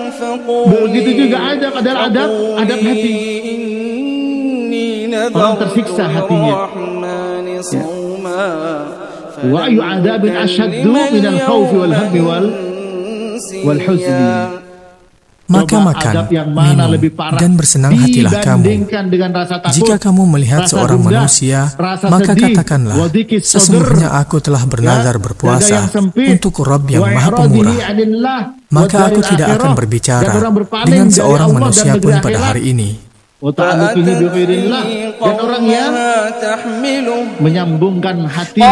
Begitu juga adalah adab hati. Orang tersiksa hatinya. Ya. Wa ayu adabin asyaddu minal khawfi wal hammi wal huzni. Maka makan, minum, dan bersenang hatilah kamu. Jika kamu melihat seorang manusia, maka katakanlah, sesungguhnya aku telah bernazar berpuasa untuk Rabb yang Maha Pemurah. Maka aku tidak akan berbicara dengan seorang manusia pun pada hari ini. Dan orang yang menyambungkan hati